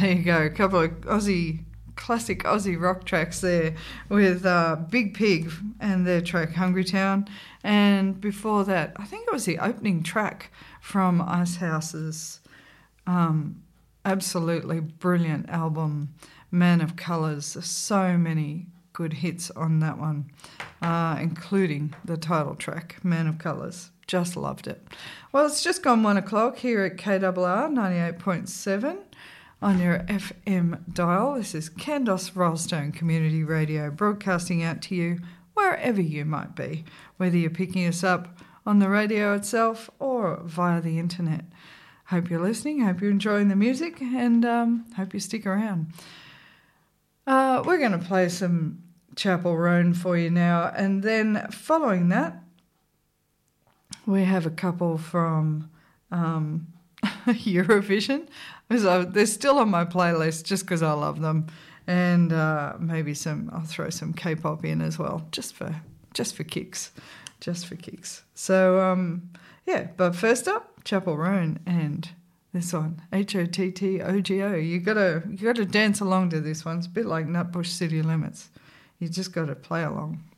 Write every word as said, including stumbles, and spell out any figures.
There you go, a couple of Aussie, classic Aussie rock tracks there with uh, Big Pig and their track Hungry Town. And before that, I think it was the opening track from Icehouse's um, absolutely brilliant album, Man of Colours. There's so many good hits on that one, uh, including the title track, Man of Colours. Just loved it. Well, it's just gone one o'clock here at K R R ninety-eight point seven on your F M dial. This is Candos Rollstone Community Radio, broadcasting out to you wherever you might be, whether you're picking us up on the radio itself or via the internet. Hope you're listening, hope you're enjoying the music, and um, hope you stick around. Uh, we're going to play some Chapel Roan for you now, and then following that, we have a couple from um, Eurovision. So they're still on my playlist just because I love them, and uh, maybe some. I'll throw some K-pop in as well, just for just for kicks, just for kicks. So um, yeah, but first up, Chapel Roan and this one, H O T T O G O. You gotta you gotta dance along to this one. It's a bit like Nutbush City Limits. You just got to play along.